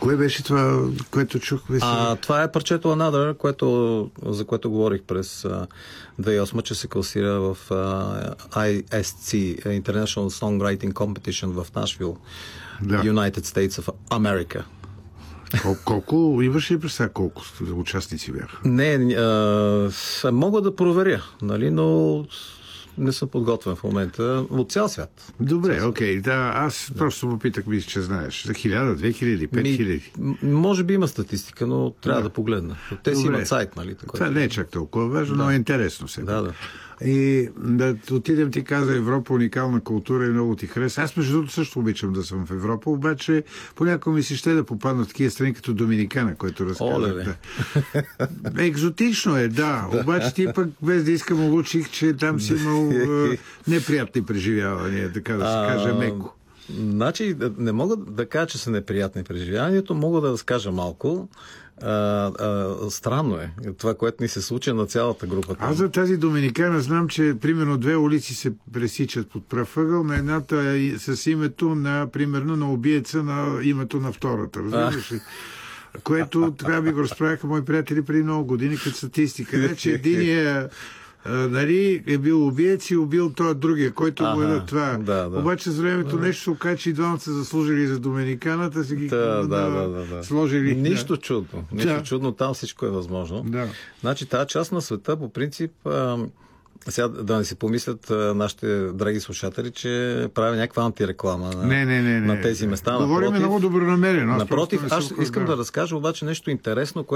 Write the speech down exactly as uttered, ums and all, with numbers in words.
Кое беше това, което чух? А, това е парчето Another, което, за което говорих през uh, две хиляди и осма, че се класира в uh, Ай Ес Си, International Songwriting Competition в Нашвил, да. United States of America. Кол- колко, имаш ли представа колко участници бяха? Не, а, мога да проверя, нали, но не съм подготвен в момента. От цял свят. Добре, окей. Okay, да, аз да. просто попитах, мисля, че знаеш. За хиляда, две хиляди, пет хиляди. Може би има статистика, но трябва да, да погледна. Те си имат сайт, нали? Такова. Това не е чак толкова важно, да. но е интересно сега. Да, да. И да отидем, ти каза, Европа уникална култура и много ти хареса. Аз между другото също обичам да съм в Европа, обаче понякога ми се ще да попадна в такива страни като Доминикана, който разказах. Да. Екзотично е, да. да. Обаче ти пък без да искам улучих, че там си имал е, неприятни преживявания, така да се каже меко. Значи, не мога да кажа, че са неприятни преживяването, мога да разкажа малко. А, а, странно е това, което ни се случи на цялата група. Аз за тази Доминикана знам, че примерно две улици се пресичат под прав ъгъл, на едната е с името на, примерно, на убиеца на името на втората. Разбираш ли? Което така ми го разправяха мои приятели преди много години като статистика. Не, че единия нали, е бил убиец и убил този другия, който ага, му е на това. Да, да. Обаче с времето нещо се оказа, че и двамата са заслужили за Доминиканата, си ги да, да, да, да, да. сложили. Нищо да. чудно. Нищо да. чудно, там всичко е възможно. Да. Значи тази част на света, по принцип, а, сега да не си помислят а, нашите драги слушатели, че прави някаква антиреклама на, не, не, не, не. на тези места. Говорим много добронамерено. Напротив, аз искам да. да разкажа обаче нещо интересно, което